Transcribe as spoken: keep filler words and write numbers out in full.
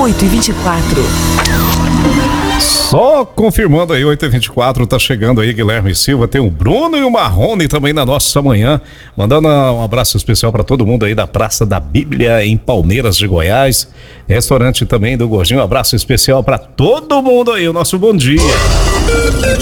oito e vinte e quatro. Só confirmando aí, oito e vinte e quatro, tá chegando aí Guilherme Silva, tem o Bruno e o Marrone também na nossa manhã, mandando um abraço especial para todo mundo aí da Praça da Bíblia em Palmeiras de Goiás, restaurante também do Gordinho, um abraço especial para todo mundo aí, o nosso bom dia.